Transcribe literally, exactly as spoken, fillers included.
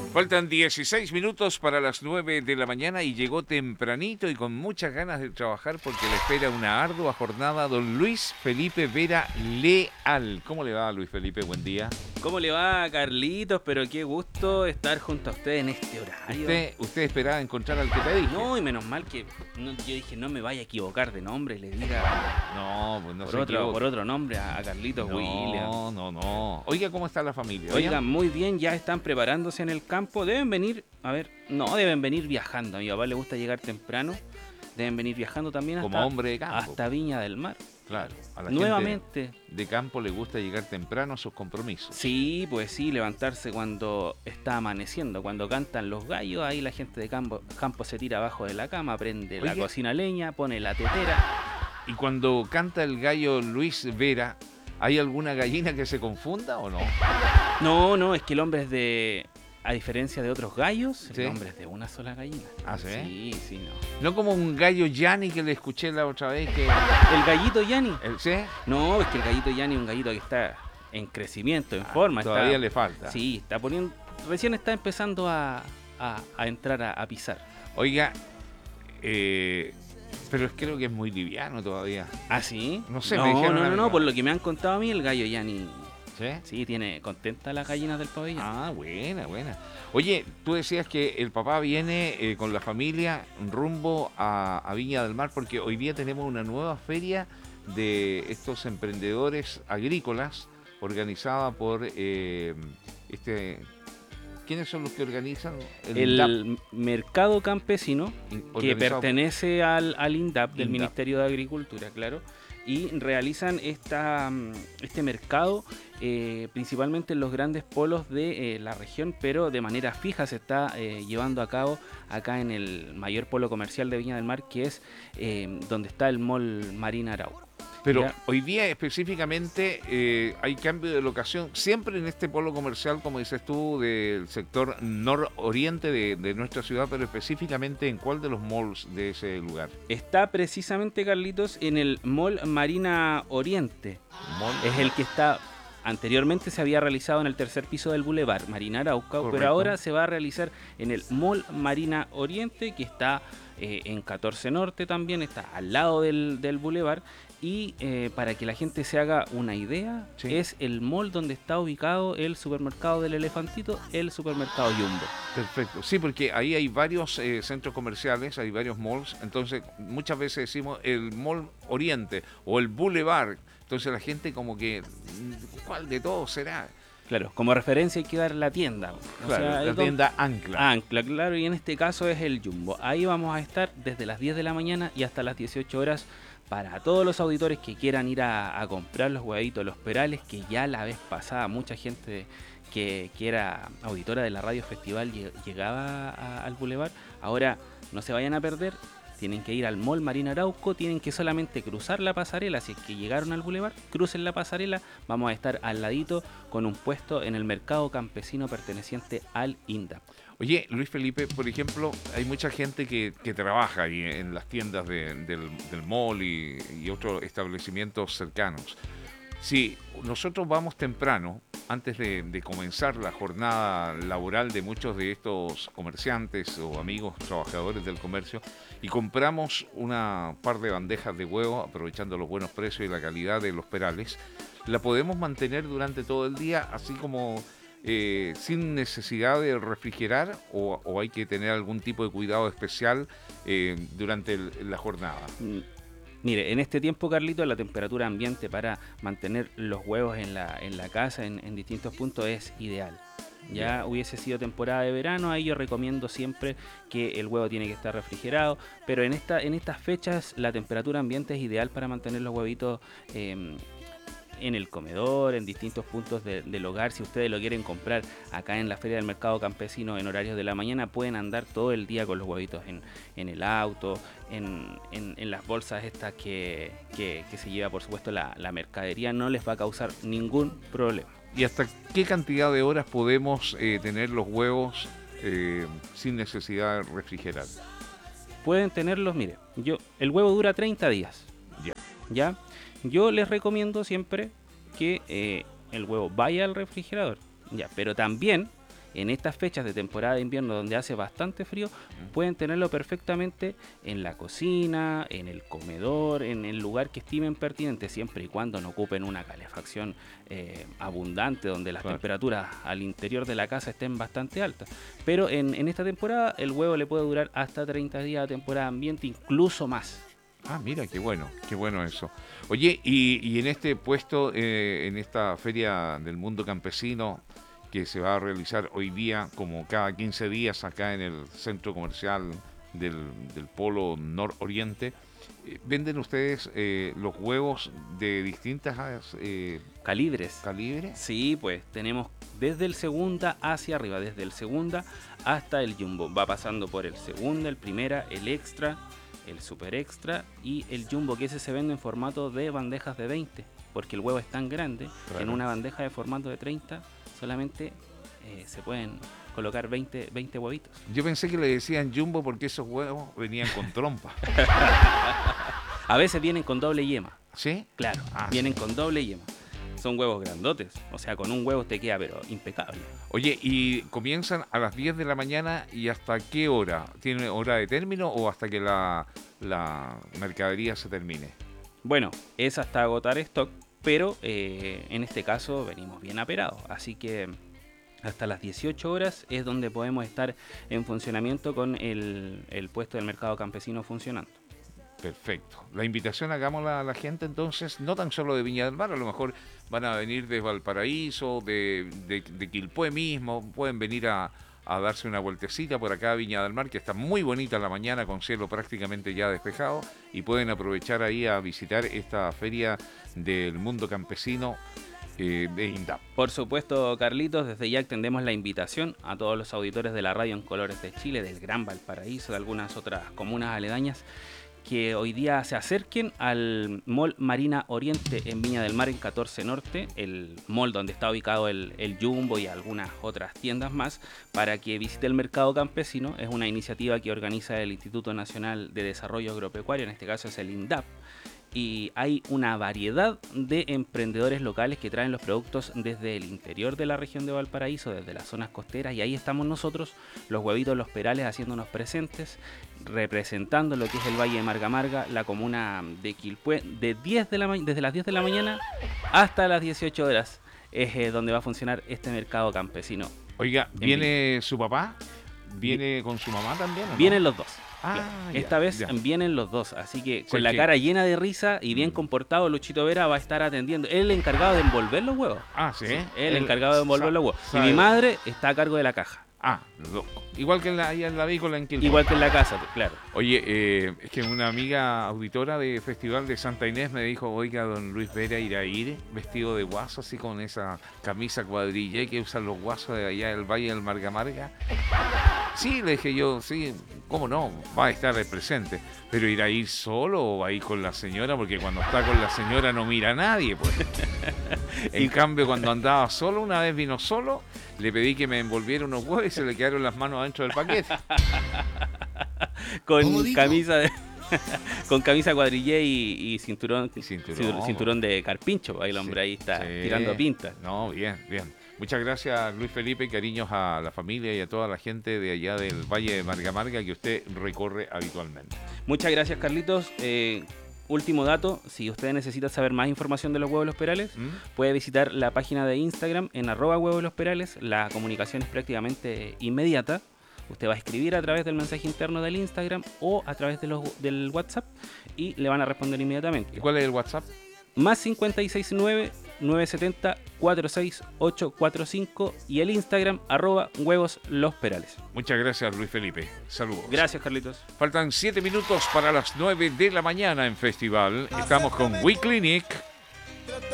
Faltan dieciséis minutos para las nueve de la mañana y llegó tempranito y con muchas ganas de trabajar porque le espera una ardua jornada don Luis Felipe Vera Leal. ¿Cómo le va, Luis Felipe? Buen día. ¿Cómo le va, Carlitos? Pero qué gusto estar junto a usted en este horario. ¿Usted, usted esperaba encontrar al que te dije? No, y menos mal que no, yo dije, no me vaya a equivocar de nombre y le diga No, pues no por, se otro, equivoque. por otro nombre a, a Carlitos No, Williams. no, no, no. Oiga, ¿cómo está la familia? Oigan, muy bien, ya están preparándose en el campo. Deben venir, a ver, no, deben venir viajando. A mi papá le gusta llegar temprano. Deben venir viajando también hasta, Como hombre de campo. hasta Viña del Mar. Claro, a la Nuevamente. gente de campo le gusta llegar temprano a sus compromisos. Sí, pues sí, levantarse cuando está amaneciendo, cuando cantan los gallos, ahí la gente de campo, campo se tira abajo de la cama, prende la Oye. cocina leña, pone la tetera. Y cuando canta el gallo Luis Vera, ¿hay alguna gallina que se confunda o no? No, no, es que el hombre es de, a diferencia de otros gallos, ¿Sí? el hombre es de una sola gallina. ¿Ah, sí? Sí, sí, no. No como un gallo Yanni que le escuché la otra vez que... ¿El gallito Yanni? ¿El ¿Sí? No, es que el gallito Yanni es un gallito que está en crecimiento, en forma. Todavía está, le falta. Sí, está poniendo, recién está empezando a, a, a entrar a, a pisar. Oiga, eh, pero es- creo que es muy liviano todavía. ¿Ah, sí? No sé, no, me dijeron no, no, algo. no, por lo que me han contado a mí, el gallo Yanni, ¿Sí? sí, tiene contenta las gallinas del pabellón. Ah, buena, buena. Oye, tú decías que el papá viene eh, con la familia rumbo a, a Viña del Mar porque hoy día tenemos una nueva feria de estos emprendedores agrícolas organizada por eh, este... ¿Quiénes son los que organizan? El INDAP, mercado campesino, que organizado- pertenece al, al INDAP, del INDAP. Ministerio de Agricultura, claro, y realizan esta, mm, este mercado eh, principalmente en los grandes polos de eh, la región, pero de manera fija se está eh, llevando a cabo acá en el mayor polo comercial de Viña del Mar, que es eh, donde está el Mall Marina Arauco. Pero Ya. hoy día específicamente eh, hay cambio de locación, siempre en este polo comercial, como dices tú, del sector nororiente de, de nuestra ciudad, pero específicamente en cuál de los malls de ese lugar. Está precisamente, Carlitos, en el Mall Marina Oriente. Mall. Es el que está, anteriormente se había realizado en el tercer piso del Boulevard Marina Arauca, Correcto. pero ahora se va a realizar en el Mall Marina Oriente, que está eh, en catorce Norte también, está al lado del, del Boulevard. Y eh, para que la gente se haga una idea, Sí. es el mall donde está ubicado el supermercado del Elefantito, el supermercado Jumbo. Perfecto. Sí, porque ahí hay varios eh, centros comerciales, hay varios malls, entonces muchas veces decimos el Mall Oriente o el Boulevard, entonces la gente como que, mm, ¿cuál de todos será? Claro, como referencia hay que dar la tienda. O Claro, sea, la es donde- tienda Ancla. Ancla, claro, y en este caso es el Jumbo. Ahí vamos a estar desde las diez de la mañana y hasta las dieciocho horas para todos los auditores que quieran ir a, a comprar los huevitos, los perales, que ya la vez pasada mucha gente que, que era auditora de la Radio Festival lle- llegaba a- al Boulevard. Ahora no se vayan a perder, tienen que ir al Mall Marina Arauco, tienen que solamente cruzar la pasarela. Si es que llegaron al Boulevard, crucen la pasarela, vamos a estar al ladito con un puesto en el mercado campesino perteneciente al INDAP. Oye, Luis Felipe, por ejemplo, hay mucha gente que, que trabaja ahí en las tiendas de- del, del mall y, y otros establecimientos cercanos. Si nosotros vamos temprano, antes de, de comenzar la jornada laboral de muchos de estos comerciantes o amigos trabajadores del comercio, y compramos una par de bandejas de huevo, aprovechando los buenos precios y la calidad de los perales, la podemos mantener durante todo el día, así como... Eh, sin necesidad de refrigerar o, o hay que tener algún tipo de cuidado especial eh, durante el- la jornada. Mm, Mire, en este tiempo, Carlito, la temperatura ambiente para mantener los huevos en la, en la casa, en, en distintos puntos, es ideal. Ya Bien. hubiese sido temporada de verano, ahí yo recomiendo siempre que el huevo tiene que estar refrigerado, pero en, esta, en estas fechas la temperatura ambiente es ideal para mantener los huevitos eh, en el comedor, en distintos puntos de- del hogar. Si ustedes lo quieren comprar acá en la Feria del Mercado Campesino en horarios de la mañana, pueden andar todo el día con los huevitos en, en el auto, en, en- en las bolsas estas que, que- que se lleva, por supuesto, la, la mercadería. No les va a causar ningún problema. ¿Y hasta qué cantidad de horas podemos eh, tener los huevos eh, sin necesidad de refrigerar? Pueden tenerlos, mire, yo, el huevo dura treinta días. Ya. ¿Ya? Yo les recomiendo siempre que eh, el huevo vaya al refrigerador. Ya, pero también en estas fechas de temporada de invierno donde hace bastante frío, pueden tenerlo perfectamente en la cocina, en el comedor, en el lugar que estimen pertinente, siempre y cuando no ocupen una calefacción eh, abundante, donde las claro. temperaturas al interior de la casa estén bastante altas. Pero en, en esta temporada el huevo le puede durar hasta treinta días de temporada ambiente, incluso más. Ah, mira, qué bueno, qué bueno eso. Oye, y, y en este puesto, eh, en esta Feria del Mundo Campesino que se va a realizar hoy día, como cada quince días, acá en el centro comercial del, del Polo Nororiente, eh, ¿venden ustedes eh, los huevos de distintas eh, calibres? ¿Calibres? Sí, pues tenemos desde el segunda hacia arriba, desde el segunda hasta el jumbo. Va pasando por el segunda, el primera, el extra, el super extra y el jumbo, que ese se vende en formato de bandejas de veinte, porque el huevo es tan grande claro. que en una bandeja de formato de treinta solamente eh, se pueden colocar veinte, veinte huevitos. Yo pensé que le decían jumbo porque esos huevos venían con trompa. A veces vienen con doble yema. ¿Sí? Claro, ah, vienen sí. con doble yema. Son huevos grandotes, o sea, con un huevo te queda pero impecable. Oye, ¿y comienzan a las diez de la mañana y hasta qué hora? ¿Tiene hora de término o hasta que la, la mercadería se termine? Bueno, es hasta agotar stock, pero eh, en este caso venimos bien aperados, así que hasta las dieciocho horas es donde podemos estar en funcionamiento con el, el puesto del mercado campesino funcionando. Perfecto. La invitación hagámosla a la gente entonces, no tan solo de Viña del Mar, a lo mejor van a venir de Valparaíso, de, de, de Quilpué mismo, pueden venir a, a darse una vueltecita por acá a Viña del Mar, que está muy bonita la mañana con cielo prácticamente ya despejado, y pueden aprovechar ahí a visitar esta feria del mundo campesino eh, de INDAP. Por supuesto, Carlitos, desde ya extendemos la invitación a todos los auditores de la radio en Colores de Chile, del Gran Valparaíso, de algunas otras comunas aledañas, que hoy día se acerquen al Mall Marina Oriente en Viña del Mar en catorce Norte, el mall donde está ubicado el, el Jumbo y algunas otras tiendas más, para que visite el mercado campesino. Es una iniciativa que organiza el Instituto Nacional de Desarrollo Agropecuario, en este caso es el INDAP, y hay una variedad de emprendedores locales que traen los productos desde el interior de la región de Valparaíso, desde las zonas costeras, y ahí estamos nosotros, los huevitos Los Perales, haciéndonos presentes, representando lo que es el Valle de Marga Marga, la comuna de Quilpué, de diez de la ma- desde las diez de la mañana hasta las dieciocho horas, es eh, donde va a funcionar este mercado campesino. Oiga, ¿viene su papá? ¿Viene con su mamá también? ¿O no? Vienen los dos. Ah, Esta ya, vez ya. vienen los dos, así que con Sí, la sí. cara llena de risa y bien Mm. comportado, Luchito Vera va a estar atendiendo. Él es el encargado de envolver los huevos. Ah, sí. Sí, él es el encargado de envolver sa- los huevos. Y sabe. mi madre está a cargo de la caja. Ah, lo- igual que en la, ahí en la avícola en Quilpué. Igual que en la casa, claro. Oye, eh, es que una amiga auditora de Festival de Santa Inés me dijo, oiga, don Luis Vera irá a ir vestido de guaso, así con esa camisa cuadrillé que usan los guasos de allá del Valle del Marga Marga. Sí, le dije yo, sí, cómo no, va a estar presente, pero irá a ir solo o va a ir con la señora, porque cuando está con la señora no mira a nadie, pues. En cambio, cuando andaba solo, una vez vino solo, le pedí que me envolviera unos huevos y se le quedaron las manos adentro del paquete. Con camisa de... con camisa cuadrillé y, y cinturón, Cinturón. cinturón cinturón de carpincho. Ahí el hombre Sí, ahí está sí. tirando pintas. No, bien, bien. Muchas gracias, Luis Felipe, cariños a la familia y a toda la gente de allá del Valle de Marga Marga que usted recorre habitualmente. Muchas gracias, Carlitos. Eh, último dato, si usted necesita saber más información de los huevos Los Perales, ¿Mm? puede visitar la página de Instagram en arroba huevos Los Perales. La comunicación es prácticamente inmediata. Usted va a escribir a través del mensaje interno del Instagram o a través de los, del WhatsApp y le van a responder inmediatamente. ¿Y cuál es el WhatsApp? Más cincuenta y seis nueve, nueve siete cero, cuatro seis ocho cuatro cinco y el Instagram arroba huevos Los Perales. Muchas gracias, Luis Felipe. Saludos. Gracias, Carlitos. Faltan siete minutos para las nueve de la mañana en Festival. Estamos con WeClinic.